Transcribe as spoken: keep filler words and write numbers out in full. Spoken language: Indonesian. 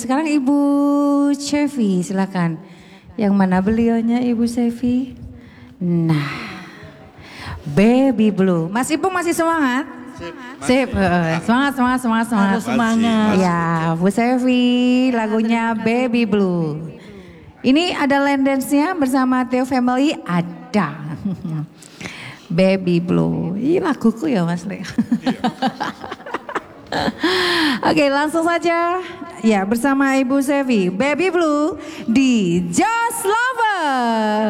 Sekarang Ibu Cevi, silakan. Yang mana beliaunya Ibu Cevi? Nah, Baby Blue. Mas Ipung masih semangat? Sip, semangat, semangat, semangat, semangat. Harus semangat. Ya, Bu Cevi, lagunya Baby Blue. Ini ada land dance-nya bersama Theo Family, ada. Baby Blue, ini laguku ya Mas Le. Oke, langsung saja. Ya, bersama Ibu Cevi, Baby Blue di Just Lover.